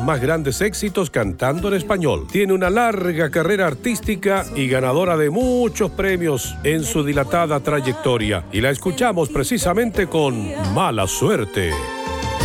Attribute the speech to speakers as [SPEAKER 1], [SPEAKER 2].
[SPEAKER 1] más grandes éxitos cantando en español. Tiene una larga carrera artística y ganadora de muchos premios en su dilatada trayectoria. Y la escuchamos precisamente con Mala Suerte.